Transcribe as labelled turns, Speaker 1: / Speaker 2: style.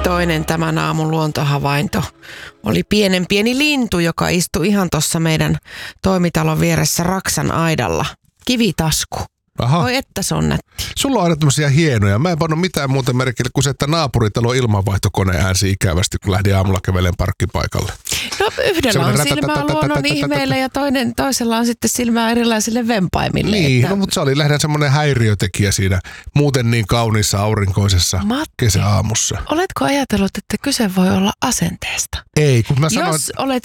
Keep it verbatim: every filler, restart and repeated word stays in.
Speaker 1: toinen tämän aamun luontohavainto oli pienen pieni lintu, joka istui ihan tuossa meidän toimitalon vieressä Raksan aidalla. Kivitasku.
Speaker 2: Aha.
Speaker 1: Voi että se on nätti.
Speaker 2: Sulla on aina tämmöisiä hienoja. Mä en pannut mitään muuta merkille kuin se, että naapuritalo ilmanvaihtokone äänsi ikävästi, kun lähdin aamulla kävelemään parkkipaikalle.
Speaker 1: No yhdellä on silmää luonnon ihmeille ja toinen, toisella on sitten silmää erilaisille vempaimille.
Speaker 2: Niin,
Speaker 1: että...
Speaker 2: no, mutta se oli lähinnä semmoinen häiriötekijä siinä muuten niin kauniissa aurinkoisessa
Speaker 1: Matti,
Speaker 2: kesäaamussa.
Speaker 1: Oletko ajatellut, että kyse voi olla asenteesta?
Speaker 2: Ei, kun mä sanoin...
Speaker 1: Jos olet